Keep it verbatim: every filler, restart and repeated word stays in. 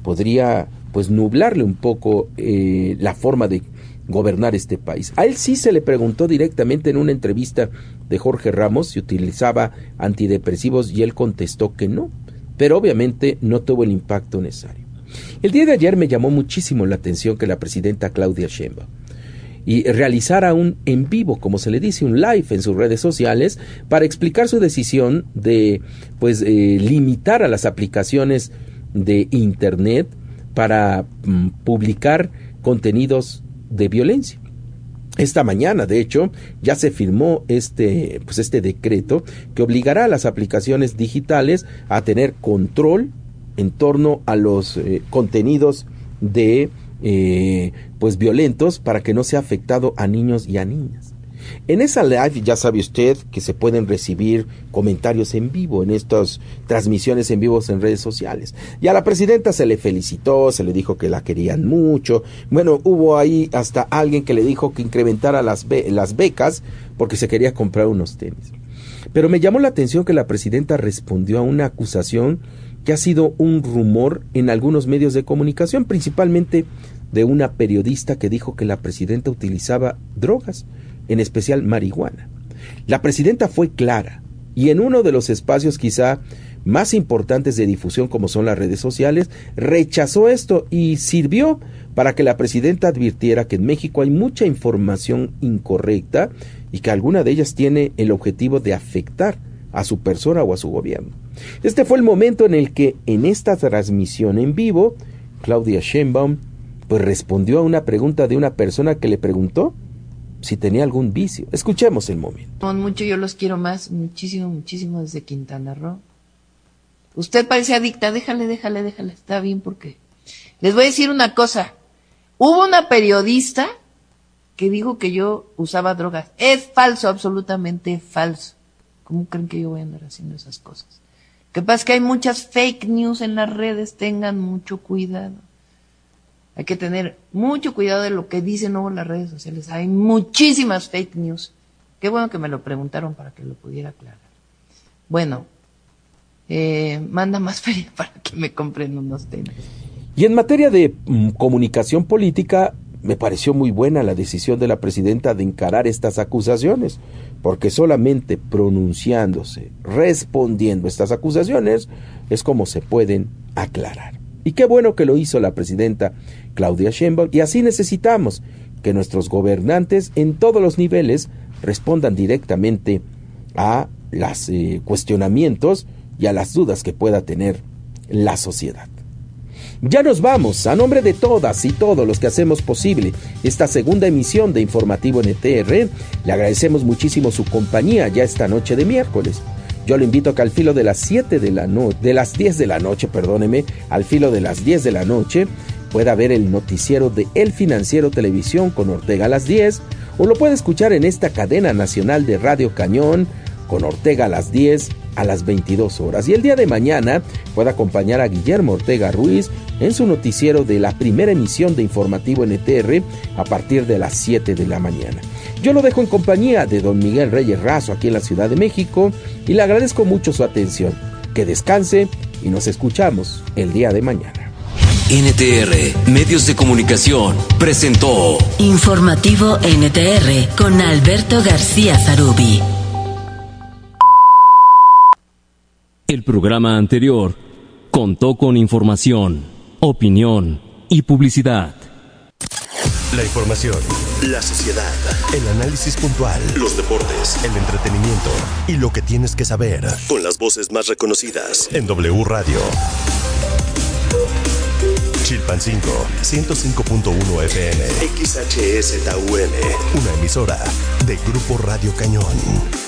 podría pues nublarle un poco eh, la forma de gobernar este país. A él sí se le preguntó directamente en una entrevista de Jorge Ramos si utilizaba antidepresivos y él contestó que no, pero obviamente no tuvo el impacto necesario. El día de ayer me llamó muchísimo la atención que la presidenta Claudia Sheinbaum y realizara un en vivo, como se le dice, un live en sus redes sociales para explicar su decisión de pues eh, limitar a las aplicaciones de internet para mm, publicar contenidos de violencia. Esta mañana, de hecho, ya se firmó este, pues este decreto que obligará a las aplicaciones digitales a tener control en torno a los eh, contenidos de eh, pues violentos para que no sea afectado a niños y a niñas. En esa live ya sabe usted que se pueden recibir comentarios en vivo en estas transmisiones en vivos en redes sociales. Y a la presidenta se le felicitó, se le dijo que la querían mucho. Bueno, hubo ahí hasta alguien que le dijo que incrementara las, be- las becas porque se quería comprar unos tenis. Pero me llamó la atención que la presidenta respondió a una acusación que ha sido un rumor en algunos medios de comunicación, principalmente de una periodista que dijo que la presidenta utilizaba drogas, en especial marihuana. La presidenta fue clara y en uno de los espacios quizá más importantes de difusión como son las redes sociales, rechazó esto y sirvió para que la presidenta advirtiera que en México hay mucha información incorrecta y que alguna de ellas tiene el objetivo de afectar a su persona o a su gobierno. Este fue el momento en el que en esta transmisión en vivo, Claudia Sheinbaum pues respondió a una pregunta de una persona que le preguntó si tenía algún vicio. Escuchemos el momento. Mucho, yo los quiero más, muchísimo, muchísimo desde Quintana Roo. Usted parece adicta, déjale, déjale, déjale, está bien porque... Les voy a decir una cosa, hubo una periodista que dijo que yo usaba drogas. Es falso, absolutamente falso. ¿Cómo creen que yo voy a andar haciendo esas cosas? Lo que pasa es que hay muchas fake news en las redes, tengan mucho cuidado. Hay que tener mucho cuidado de lo que dicen luego las redes sociales. Hay muchísimas fake news. Qué bueno que me lo preguntaron para que lo pudiera aclarar. Bueno, eh, manda más feria para que me compren unos tenis. Y en materia de mm, comunicación política, me pareció muy buena la decisión de la presidenta de encarar estas acusaciones, porque solamente pronunciándose, respondiendo estas acusaciones, es como se pueden aclarar. Y qué bueno que lo hizo la presidenta Claudia Sheinbaum, y así necesitamos que nuestros gobernantes en todos los niveles respondan directamente a los eh, cuestionamientos y a las dudas que pueda tener la sociedad. Ya nos vamos, a nombre de todas y todos los que hacemos posible esta segunda emisión de Informativo N T R, le agradecemos muchísimo su compañía ya esta noche de miércoles. Yo lo invito a que al filo de las siete de la noche, de las diez de la noche, perdóneme, al filo de las diez de la noche, pueda ver el noticiero de El Financiero Televisión con Ortega a las diez, o lo puede escuchar en esta cadena nacional de Radio Cañón con Ortega a las diez a las veintidós horas. Y el día de mañana puede acompañar a Guillermo Ortega Ruiz en su noticiero de la primera emisión de Informativo N T R a partir de las siete de la mañana. Yo lo dejo en compañía de don Miguel Reyes Razo aquí en la Ciudad de México y le agradezco mucho su atención. Que descanse y nos escuchamos el día de mañana. N T R, Medios de Comunicación, presentó Informativo N T R con Alberto García Zarubi. El programa anterior contó con información, opinión y publicidad. La información, la sociedad, el análisis puntual, los deportes, el entretenimiento y lo que tienes que saber. Con las voces más reconocidas en W Radio. Chilpancingo, ciento cinco punto uno F M. X H S T U M. Una emisora de Grupo Radio Cañón.